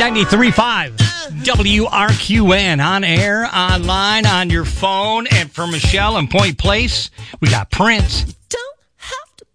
93.5 WRQN, on air, online, on your phone. And for Michelle in Point Place, we got Prince. Don't